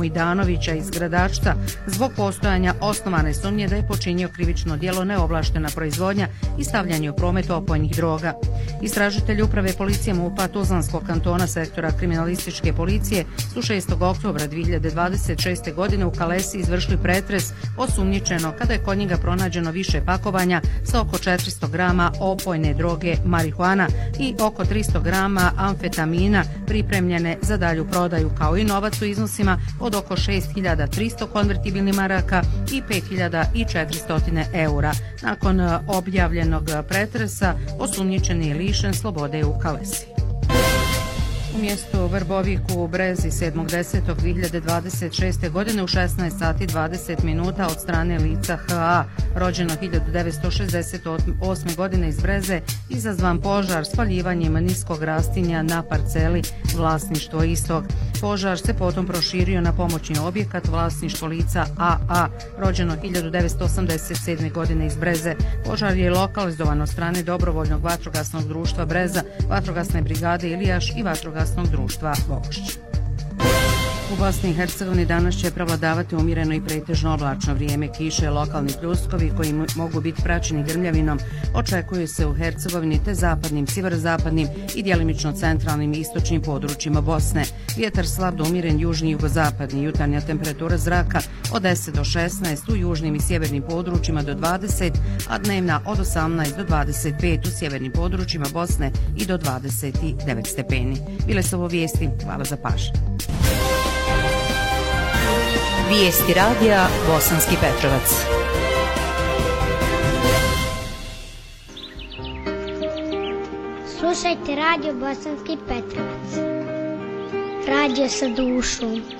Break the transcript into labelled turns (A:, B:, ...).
A: Idanovića iz Gradačca zbog postojanja osnovane sumnje da je počinio krivično djelo neovlaštena proizvodnja i stavljanje u promet opojnih droga. Istražitelji uprave policije MUP-a Tuzlanskog kantona sektora kriminalističke policije su 6. oktobra 2026. godine u Kalesi izvršili pretres osumnjičeno kada je kod njega pronađeno više pakovanja sa oko 400 grama opojne droge marihuana i oko 300 grama amfetamina pripremljene za dalju prodaju, kao i novac u iznosima od oko 6.300 konvertibilnih maraka i 5.400 eura. Nakon objavljenog pretresa osumnjičeni je lišen slobode u Kalesi. U mjestu Vrboviku u Brezi 7.10.2026. godine u 16 sati 20 minuta od strane lica H.A. rođeno 1968. godine iz Breze izazvan požar spaljivanjem niskog rastinja na parceli vlasništvo istog. Požar se potom proširio na pomoćni objekat vlasništvo lica A.A. rođeno 1987. godine iz Breze. Požar je lokalizovan od strane Dobrovoljnog vatrogasnog društva Breza, Vatrogasne brigade Ilijaš i Vatrogasnog društva Vogošć. U Bosni i Hercegovini danas će prevladavati umjereno i pretežno oblačno vrijeme. Kiše, lokalni pljuskovi koji mogu biti praćeni grmljavinom očekuju se u Hercegovini te zapadnim, sjeverozapadnim i djelimično centralnim i istočnim područjima Bosne. Vjetar slab do umjeren južni i jugozapadni, jutarnja temperatura zraka od 10 do 16 u južnim i sjevernim područjima do 20, a dnevna od 18 do 25 u sjevernim područjima Bosne i do 29 stepeni. Bile su ovo vijesti. Hvala za pažnju.
B: Vijesti radija Bosanski Petrovac.
C: Slušajte radio Bosanski Petrovac. Radio sa dušom.